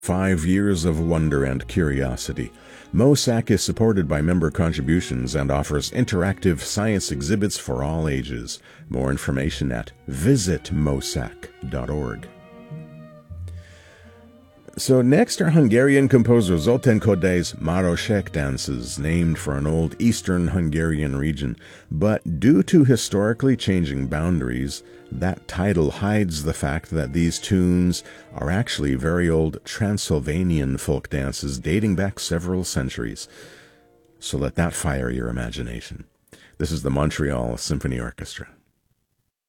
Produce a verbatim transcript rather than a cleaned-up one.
Five years of wonder and curiosity. MOSAC is supported by member contributions and offers interactive science exhibits for all ages. More information at visit mosac dot org. So next are Hungarian composer Zoltán Kodály's Marosek dances, named for an old eastern Hungarian region. But due to historically changing boundaries, that title hides the fact that these tunes are actually very old Transylvanian folk dances dating back several centuries. So let that fire your imagination. This is the Montreal Symphony Orchestra.